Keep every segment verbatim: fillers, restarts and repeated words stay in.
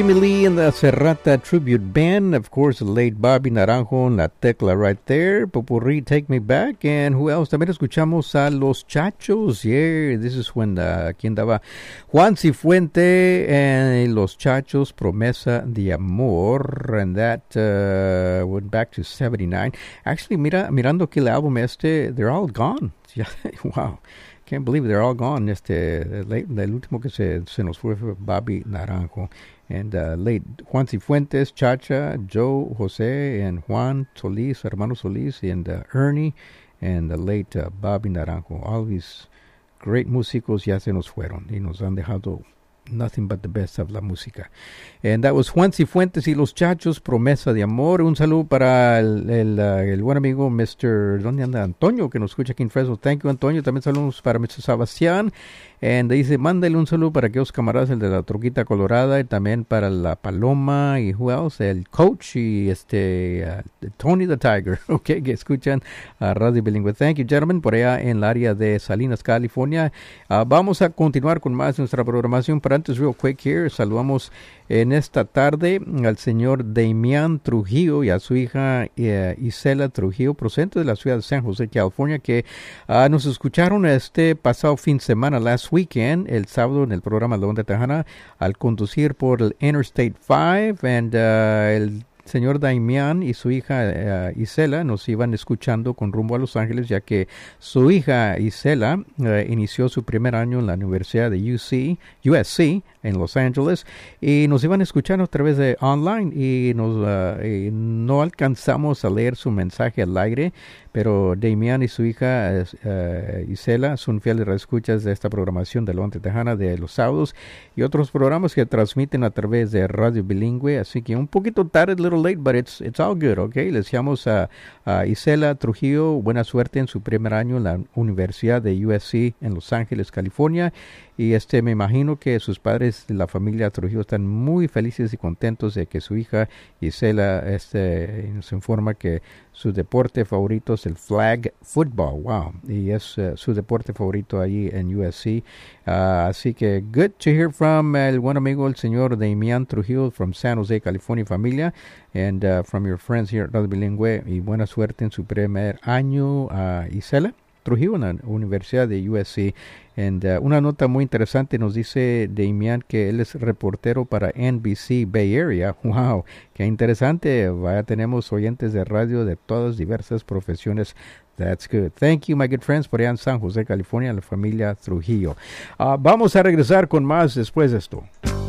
Emily and the Serrata Tribute Band, of course, the late Bobby Naranjo and La Tecla right there, Popurrí, Take Me Back, and who else? También escuchamos a Los Chachos, yeah, this is when, uh, aquí andaba Juan Cifuente and Los Chachos, Promesa de Amor, and that uh, went back to seventy-nine. Actually, mira, mirando aquí el álbum este, they're all gone. Yeah, wow. Can't believe they're all gone. Este, el, el último que se, se nos fue fue Bobby Naranjo. And uh, late Juan Cifuentes, Chacha, Joe, Jose, and Juan Solis, hermano Solis, and uh, Ernie, and the late uh, Bobby Naranjo. All these great músicos ya se nos fueron y nos han dejado nothing but the best of la música. And that was Juan Cifuentes y Los Chachos, Promesa de Amor. Un saludo para el, el, uh, el buen amigo mister ¿Dónde anda? Antonio, que nos escucha aquí en Fresno. Thank you, Antonio. También saludos para mister Sebastián. And dice, mándale un saludo para aquellos camaradas, el de la Troquita Colorada, y también para la Paloma, y who else, el coach, y este, uh, Tony the Tiger, okay, que escuchan a uh, Radio Bilingüe. Thank you, gentlemen, por allá en el área de Salinas, California. Uh, vamos a continuar con más de nuestra programación, pero antes, real quick here, saludamos en esta tarde al señor Damián Trujillo y a su hija uh, Isela Trujillo, procedente de la ciudad de San José, California, que uh, nos escucharon este pasado fin de semana, last weekend, el sábado en el programa La Onda Tejana, al conducir por el Interstate cinco, and uh, el señor Damián y su hija uh, Isela nos iban escuchando con rumbo a Los Ángeles, ya que su hija Isela uh, inició su primer año en la Universidad de U C, U S C en Los Ángeles, y nos iban escuchando a través de online, y nos uh, y no alcanzamos a leer su mensaje al aire, pero Damián y su hija uh, Isela son fieles reescuchas de esta programación de La Onda Tejana de los sábados y otros programas que transmiten a través de Radio Bilingüe, así que un poquito tarde, a little late, but it's, it's all good, okay. Les deseamos a, a Isela Trujillo buena suerte en su primer año en la Universidad de U S C en Los Ángeles, California, y este me imagino que sus padres de la familia Trujillo están muy felices y contentos de que su hija Isela este, nos informa que su deporte favorito es el flag football, wow, y es uh, su deporte favorito allí en U S C. Uh, así que good to hear from el buen amigo el señor Damián Trujillo from San Jose, California, familia, and uh, from your friends here at Radio Bilingüe, y buena suerte en su primer año a uh, Isela Trujillo en la Universidad de U S C. And, uh, una nota muy interesante nos dice Damián que él es reportero para N B C Bay Area. Wow, qué interesante. Vaya, tenemos oyentes de radio de todas diversas profesiones. That's good. Thank you, my good friends, por allá en San José, California, la familia Trujillo. Uh, vamos a regresar con más después de esto.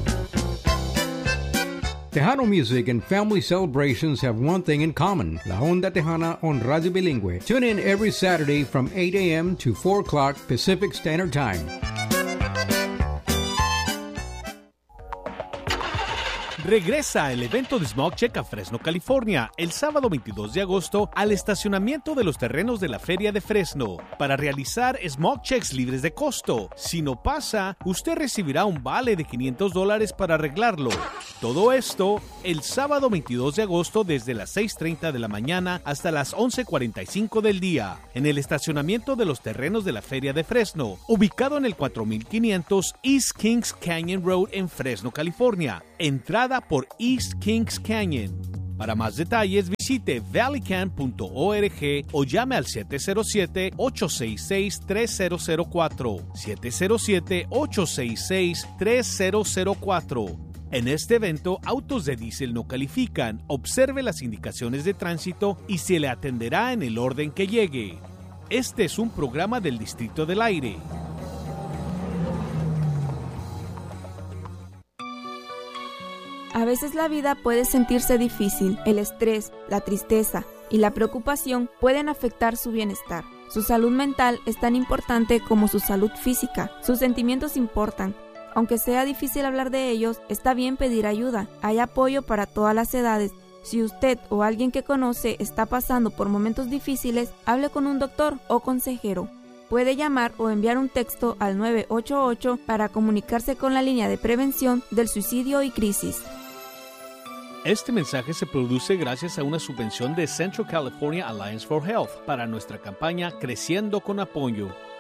Tejano music and family celebrations have one thing in common. La Onda Tejana on Radio Bilingüe. Tune in every Saturday from eight a.m. to four o'clock Pacific Standard Time. Regresa el evento de Smog Check a Fresno, California, el sábado veintidós de agosto al estacionamiento de los terrenos de la Feria de Fresno para realizar Smog Checks libres de costo. Si no pasa, usted recibirá un vale de quinientos dólares para arreglarlo. Todo esto el sábado veintidós de agosto desde las seis treinta de la mañana hasta las once cuarenta y cinco del día en el estacionamiento de los terrenos de la Feria de Fresno, ubicado en el cuatro mil quinientos East Kings Canyon Road en Fresno, California. Entrada por East Kings Canyon. Para más detalles visite valleycan punto org o llame al siete cero siete, ocho seis seis, tres cero cero cuatro, siete cero siete, ocho seis seis, tres cero cero cuatro. En este evento, autos de diésel no califican. Observe las indicaciones de tránsito y se le atenderá en el orden que llegue. Este es un programa del Distrito del Aire. A veces la vida puede sentirse difícil. El estrés, la tristeza y la preocupación pueden afectar su bienestar. Su salud mental es tan importante como su salud física. Sus sentimientos importan. Aunque sea difícil hablar de ellos, está bien pedir ayuda. Hay apoyo para todas las edades. Si usted o alguien que conoce está pasando por momentos difíciles, hable con un doctor o consejero. Puede llamar o enviar un texto al nueve ocho ocho para comunicarse con la línea de prevención del suicidio y crisis. Este mensaje se produce gracias a una subvención de Central California Alliance for Health para nuestra campaña Creciendo con Apoyo.